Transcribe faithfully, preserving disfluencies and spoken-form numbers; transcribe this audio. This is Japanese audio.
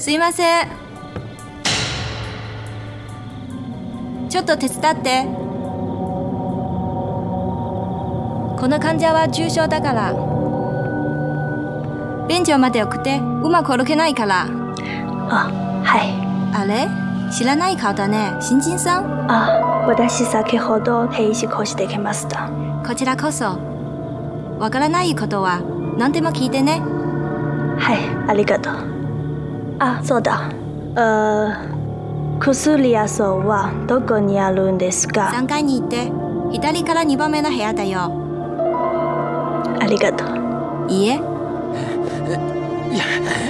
すいません。ちょっと手伝って。この患者は重症だから。便所まで送って。うまく歩けないから。 あ、はい。 あれ、知らない顔だね。新人さん？ あ、私先ほど定時越してきました。 こちらこそ。わからないことは何でも聞いてね。 はい、ありがとう。あ、そうだ。呃、薬屋さんはどこにあるんですか？ さんがいに行って、左からにばんめの部屋だよ。 ありがとう。 いいえ。 いや